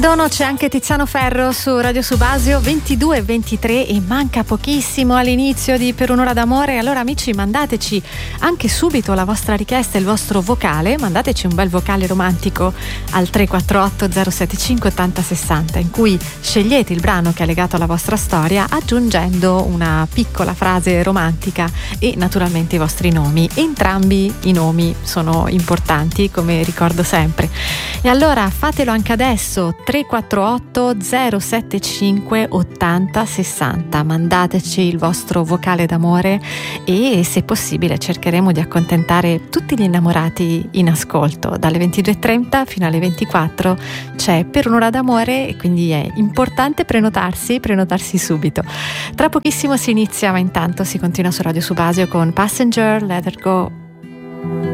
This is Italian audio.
Perdono, c'è anche Tiziano Ferro su Radio Subasio 22:23 e manca pochissimo all'inizio di Per un'ora d'amore. Allora amici, mandateci anche subito la vostra richiesta, il vostro vocale, mandateci un bel vocale romantico al 348 075 8060 in cui scegliete il brano che è legato alla vostra storia aggiungendo una piccola frase romantica e naturalmente i vostri nomi. Entrambi i nomi sono importanti, come ricordo sempre. E allora fatelo anche adesso, 348 075 80 60, mandateci il vostro vocale d'amore e se possibile cercheremo di accontentare tutti gli innamorati in ascolto. Dalle 22:30 fino alle 24 c'è Per un'ora d'amore e quindi è importante prenotarsi subito. Tra pochissimo si inizia, ma intanto si continua su Radio Subasio con Passenger, Let Her Go.